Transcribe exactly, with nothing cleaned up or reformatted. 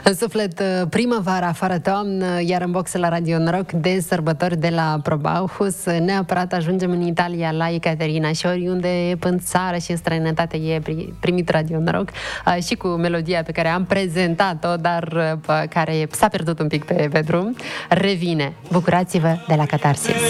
În suflet, primăvara afară toamnă, iar în boxe la Radio Noroc de sărbători de la Probauhus. Neapărat ajungem în Italia la Ecaterina și oriunde e în țară și în străinătate e primit Radio Noroc și cu melodia pe care am prezentat-o, dar care s-a pierdut un pic pe, pe drum. Revine. Bucurați-vă de la Catarsis.